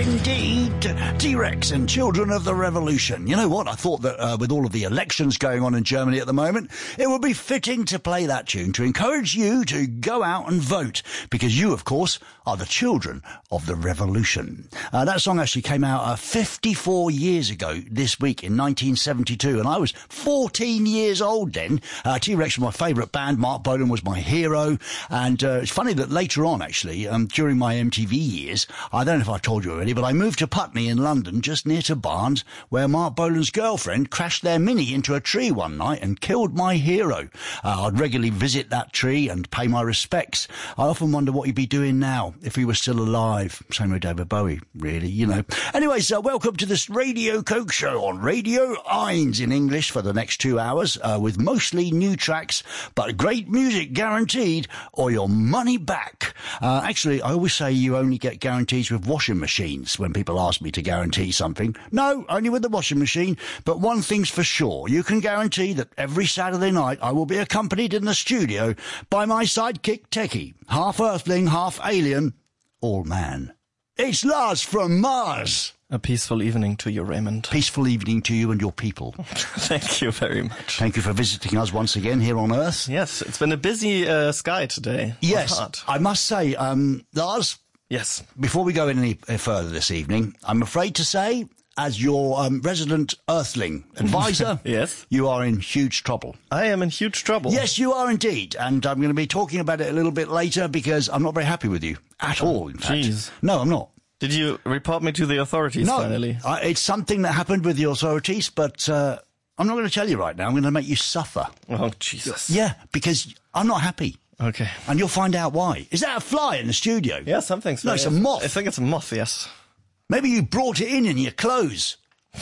indeed. T-Rex and Children of the Revolution. You know what? I thought that with all of the elections going on in Germany at the moment, it would be fitting to play that tune to encourage you to go out and vote, because you, of course, are the children of the revolution. That song actually came out 54 years ago this week in 1972, and I was 14 years old then. T-Rex was my favourite band. Mark Bolan was my hero, and it's funny that later on, actually, during my MTV years, I don't know if I told you already, but I moved to Putney in London, just near to Barnes, where Mark Bolan's girlfriend crashed their Mini into a tree one night and killed my hero. I'd regularly visit that tree and pay my respects. I often wonder what he'd be doing now if he was still alive. Same with David Bowie, really, you know. Anyways, welcome to this Radio Coke show on Radio Eins in English for the next 2 hours, with mostly new tracks, but great music guaranteed, or your money back. Actually, I always say you only get guarantees with washing machines when people ask me to guarantee something. No, only with the washing machine. But one thing's for sure, you can guarantee that every Saturday night I will be accompanied in the studio by my sidekick Techie, half Earthling, half alien, all man. It's Lars from Mars. A peaceful evening to you, Raymond. Peaceful evening to you and your people. Thank you very much. Thank you for visiting us once again here on Earth. Yes, it's been a busy sky today. Yes, I must say, Lars. Yes. Before we go any further this evening, I'm afraid to say, as your resident Earthling advisor, yes, you are in huge trouble. I am in huge trouble. Yes, you are indeed. And I'm going to be talking about it a little bit later because I'm not very happy with you at all, in fact. Jeez. No, I'm not. Did you report me to the authorities finally? No, it's something that happened with the authorities, but I'm not going to tell you right now. I'm going to make you suffer. Oh, Jesus. Yeah, because I'm not happy. Okay. And you'll find out why. Is that a fly in the studio? Yeah, something. No, it's a moth. I think it's a moth, yes. Maybe you brought it in your clothes.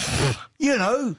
You know.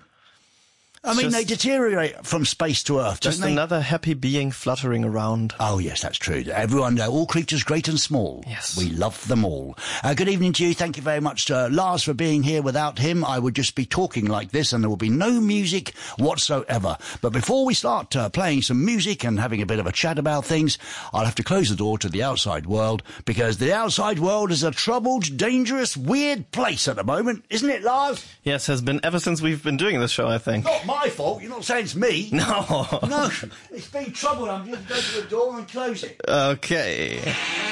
I mean, they deteriorate from space to Earth, don't they? Just another happy being fluttering around. Oh, yes, that's true. Everyone, all creatures great and small. Yes. We love them all. Good evening to you. Thank you very much, Lars, for being here. Without him, I would just be talking like this and there will be no music whatsoever. But before we start playing some music and having a bit of a chat about things, I'll have to close the door to the outside world, because the outside world is a troubled, dangerous, weird place at the moment. Isn't it, Lars? Yes, has been ever since we've been doing this show, I think. Not my fault. You're not saying it's me. No. No, it's been trouble. I'm just going to go to the door and close it. Okay.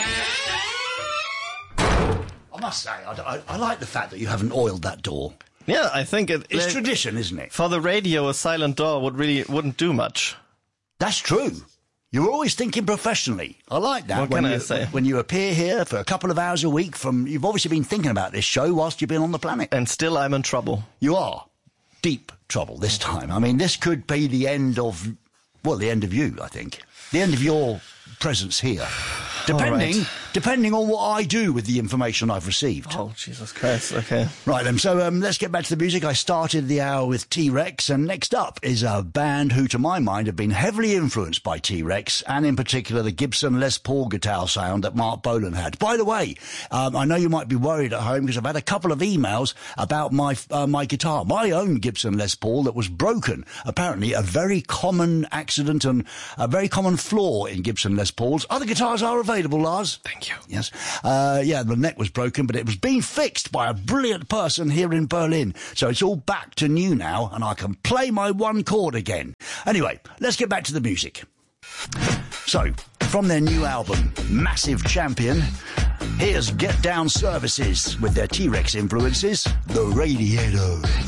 I must say, I like the fact that you haven't oiled that door. Yeah, I think it's tradition, isn't it? For the radio, a silent door wouldn't do much. That's true. You're always thinking professionally. I like that. What can I say? When you appear here for a couple of hours a week, you've obviously been thinking about this show whilst you've been on the planet. And still I'm in trouble. You are. Deep trouble this time. I mean, this could be the end of you, I think. The end of your presence here. Depending on what I do with the information I've received. Oh, Jesus Christ, okay. Right then, so let's get back to the music. I started the hour with T-Rex, and next up is a band who, to my mind, have been heavily influenced by T-Rex, and in particular the Gibson Les Paul guitar sound that Mark Bolan had. By the way, I know you might be worried at home because I've had a couple of emails about my guitar, my own Gibson Les Paul that was broken. Apparently a very common accident and a very common flaw in Gibson Les Pauls. Other guitars are available, Lars. Thank you. Yes. Yeah, the neck was broken, but it was being fixed by a brilliant person here in Berlin. So it's all back to new now, and I can play my one chord again. Anyway, let's get back to the music. So, from their new album, Massive Champion, here's Get Down Services with their T-Rex influences, The Radiator.